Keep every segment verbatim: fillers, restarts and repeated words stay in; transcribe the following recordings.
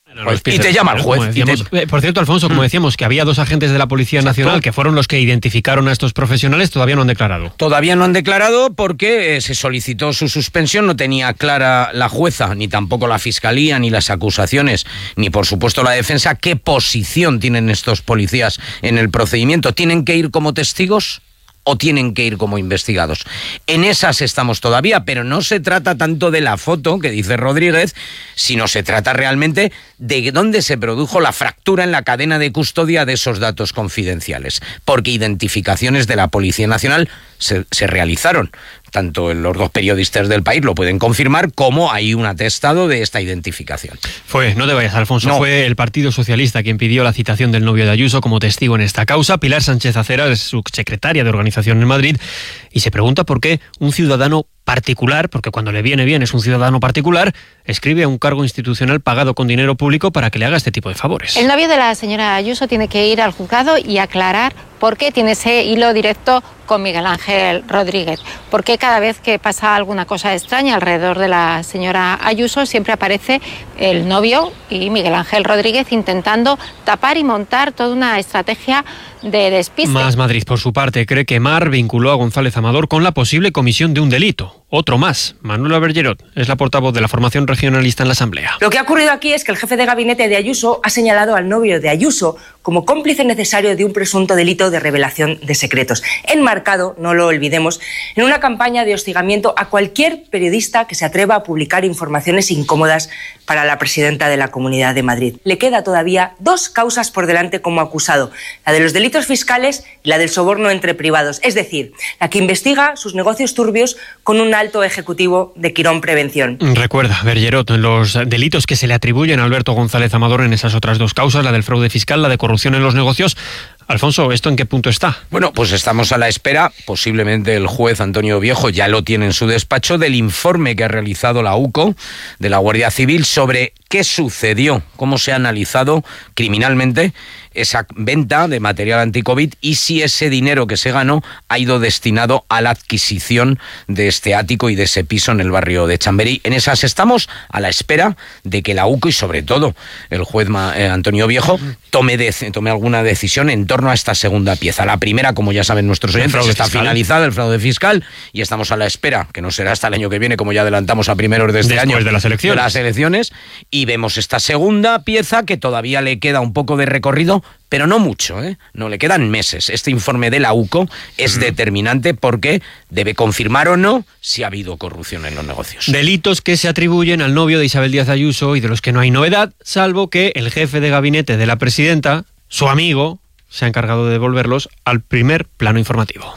Y te llama el juez. Decíamos, te... Por cierto, Alfonso, como decíamos, que había dos agentes de la Policía Exacto. Nacional que fueron los que identificaron a estos profesionales, todavía no han declarado. Todavía no han declarado porque eh, se solicitó su suspensión, no tenía clara la jueza, ni tampoco la Fiscalía, ni las acusaciones, ni por supuesto la defensa, qué posición tienen estos policías en el procedimiento. ¿Tienen que ir como testigos o tienen que ir como investigados? En esas estamos todavía, pero no se trata tanto de la foto que dice Rodríguez, sino se trata realmente de dónde se produjo la fractura en la cadena de custodia de esos datos confidenciales, porque identificaciones de la Policía Nacional se, se realizaron. Tanto los dos periodistas del país lo pueden confirmar, como hay un atestado de esta identificación. Fue, no te vayas, Alfonso, no. fue el Partido Socialista quien pidió la citación del novio de Ayuso como testigo en esta causa. Pilar Sánchez Acera es subsecretaria de Organización en Madrid y se pregunta por qué un ciudadano particular, porque cuando le viene bien es un ciudadano particular, escribe a un cargo institucional pagado con dinero público para que le haga este tipo de favores. El novio de la señora Ayuso tiene que ir al juzgado y aclarar por qué tiene ese hilo directo con Miguel Ángel Rodríguez. ¿Por qué cada vez que pasa alguna cosa extraña alrededor de la señora Ayuso siempre aparece el novio y Miguel Ángel Rodríguez intentando tapar y montar toda una estrategia de despiste? Más Madrid, por su parte, cree que Mar vinculó a González Amador con la posible comisión de un delito. Otro más. Manuela Bergerot es la portavoz de la formación regionalista en la Asamblea. Lo que ha ocurrido aquí es que el jefe de gabinete de Ayuso ha señalado al novio de Ayuso como cómplice necesario de un presunto delito de revelación de secretos, enmarcado, no lo olvidemos, en una campaña de hostigamiento a cualquier periodista que se atreva a publicar informaciones incómodas para la presidenta de la Comunidad de Madrid. Le queda todavía dos causas por delante como acusado, la de los delitos fiscales y la del soborno entre privados, es decir, la que investiga sus negocios turbios con un alto ejecutivo de Quirón Prevención. Recuerda, Bergerot, los delitos que se le atribuyen a Alberto González Amador en esas otras dos causas, la del fraude fiscal, la de corrupción en los negocios. Alfonso, ¿esto en qué punto está? Bueno, pues estamos a la espera, posiblemente el juez Antonio Viejo ya lo tiene en su despacho, del informe que ha realizado la U C O de la Guardia Civil sobre qué sucedió, cómo se ha analizado criminalmente esa venta de material anticovid y si ese dinero que se ganó ha ido destinado a la adquisición de este ático y de ese piso en el barrio de Chamberí. En esas estamos a la espera de que la U C O y sobre todo el juez eh, Antonio Viejo tome, de, tome alguna decisión en torno a esta segunda pieza. La primera, como ya saben nuestros oyentes, está fiscal. finalizada, el fraude fiscal, y estamos a la espera, que no será hasta el año que viene, como ya adelantamos a primeros de este Después año, de las elecciones. de las elecciones, y vemos esta segunda pieza que todavía le queda un poco de recorrido, pero no mucho, ¿eh? No le quedan meses. Este informe de la U C O es mm. determinante porque debe confirmar o no si ha habido corrupción en los negocios. Delitos que se atribuyen al novio de Isabel Díaz Ayuso y de los que no hay novedad, salvo que el jefe de gabinete de la presidenta, su amigo, se ha encargado de devolverlos al primer plano informativo.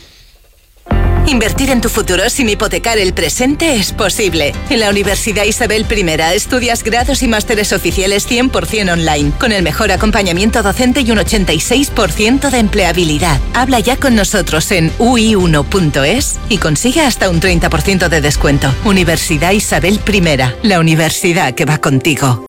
Invertir en tu futuro sin hipotecar el presente es posible. En la Universidad Isabel I estudias grados y másteres oficiales cien por ciento online, con el mejor acompañamiento docente y un ochenta y seis por ciento de empleabilidad. Habla ya con nosotros en u i uno punto es y consigue hasta un treinta por ciento de descuento. Universidad Isabel I, la universidad que va contigo.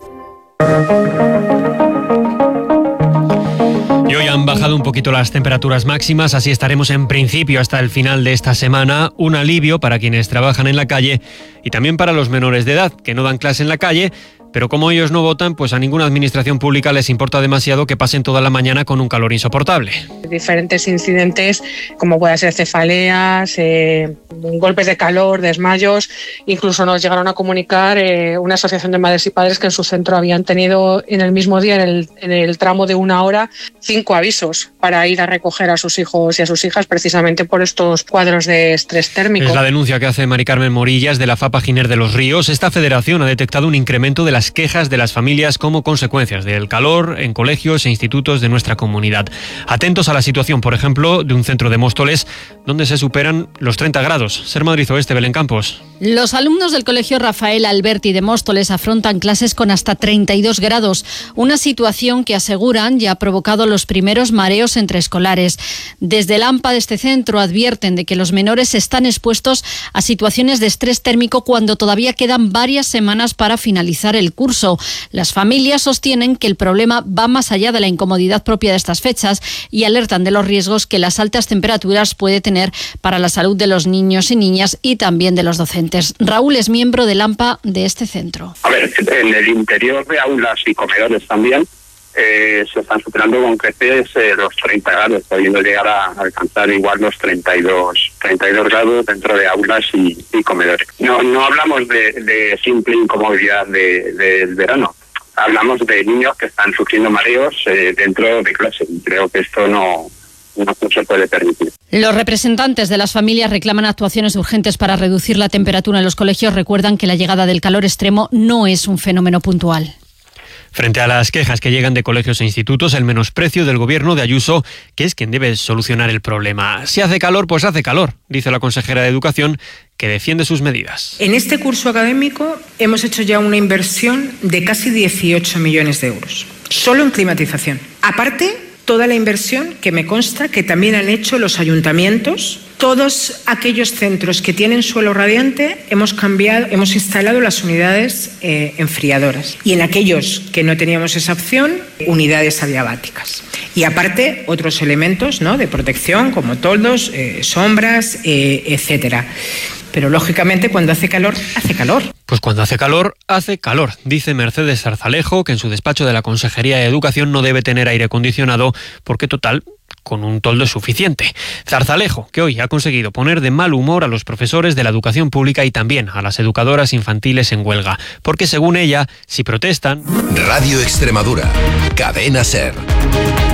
Y hoy han bajado un poquito las temperaturas máximas, así estaremos en principio hasta el final de esta semana. Un alivio para quienes trabajan en la calle y también para los menores de edad, que no dan clase en la calle, pero como ellos no votan, pues a ninguna administración pública les importa demasiado que pasen toda la mañana con un calor insoportable. Diferentes incidentes, como pueden ser cefaleas, eh, golpes de calor, desmayos. Incluso nos llegaron a comunicar eh, una asociación de madres y padres que en su centro habían tenido en el mismo día, en el, en el tramo de una hora, cinco avisos para ir a recoger a sus hijos y a sus hijas precisamente por estos cuadros de estrés térmico. Es la denuncia que hace Mari Carmen Morillas de la FAPA Giner de los Ríos. Esta federación ha detectado un incremento de las quejas de las familias como consecuencias del calor en colegios e institutos de nuestra comunidad. Atentos a la situación, por ejemplo, de un centro de Móstoles donde se superan los treinta grados. Ser Madrid Oeste, Belén Campos. Los alumnos del Colegio Rafael Alberti de Móstoles afrontan clases con hasta treinta y dos grados, una situación que aseguran ya ha provocado los primeros mareos entre escolares. Desde el AMPA de este centro advierten de que los menores están expuestos a situaciones de estrés térmico cuando todavía quedan varias semanas para finalizar el del curso. Las familias sostienen que el problema va más allá de la incomodidad propia de estas fechas y alertan de los riesgos que las altas temperaturas puede tener para la salud de los niños y niñas y también de los docentes. Raúl es miembro del AMPA de este centro. A ver, en el interior de aulas y comedores también eh, se están superando con creces eh, los treinta grados, pudiendo llegar a alcanzar igual los treinta y dos grados dentro de aulas y, y comedores. No, no hablamos de, de simple incomodidad del de, de verano. Hablamos de niños que están sufriendo mareos eh, dentro de clase. Creo que esto no, no se puede permitir. Los representantes de las familias reclaman actuaciones urgentes para reducir la temperatura en los colegios. Recuerdan que la llegada del calor extremo no es un fenómeno puntual. Frente a las quejas que llegan de colegios e institutos, el menosprecio del gobierno de Ayuso, que es quien debe solucionar el problema. Si hace calor, pues hace calor, dice la consejera de Educación, que defiende sus medidas. En este curso académico hemos hecho ya una inversión de casi dieciocho millones de euros, solo en climatización. Aparte, toda la inversión que me consta que también han hecho los ayuntamientos. Todos aquellos centros que tienen suelo radiante hemos cambiado, hemos instalado las unidades eh, enfriadoras. Y en aquellos que no teníamos esa opción, unidades adiabáticas. Y aparte, otros elementos, ¿no?, de protección, como toldos, eh, sombras, eh, etcétera. Pero lógicamente cuando hace calor, hace calor. Pues cuando hace calor, hace calor, dice Mercedes Zarzalejo, que en su despacho de la Consejería de Educación no debe tener aire acondicionado porque, total, con un toldo es suficiente. Zarzalejo, que hoy ha conseguido poner de mal humor a los profesores de la educación pública y también a las educadoras infantiles en huelga, porque según ella, si protestan... Radio Extremadura, Cadena SER.